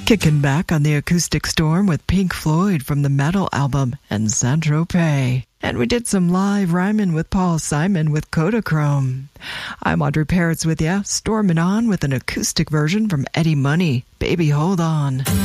Kicking back on the acoustic storm with Pink Floyd from the Metal album and Saint-Tropez. And we did some live rhyming with Paul Simon with Kodachrome. I'm Audrey Peretz with ya, storming on with an acoustic version from Eddie Money, Baby Hold On.